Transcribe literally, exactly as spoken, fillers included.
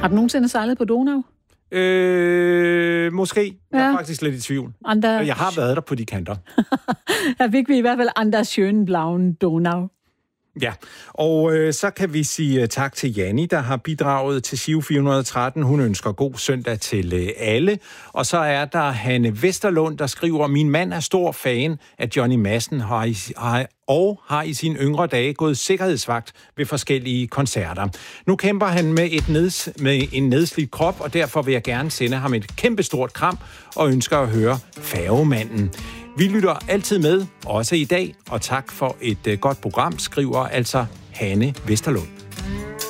Har du nogensinde sejlet på Donau? Øh, måske. Jeg er Ja. faktisk lidt i tvivl. Ander... Jeg har været der på de kanter. Her fik vi i hvert fald Anders schönen blauen Donau. Ja, og øh, så kan vi sige uh, tak til Janni, der har bidraget til Giro fire hundrede og tretten. Hun ønsker god søndag til øh, alle. Og så er der Hanne Vesterlund, der skriver, min mand er stor fan af Johnny Madsen har i, har, og har i sine yngre dage gået sikkerhedsvagt ved forskellige koncerter. Nu kæmper han med, et neds, med en nedslidt krop, og derfor vil jeg gerne sende ham et kæmpestort kram og ønsker at høre Færgemanden. Vi lytter altid med, også i dag, og tak for et godt program, skriver altså Hanne Vesterlund.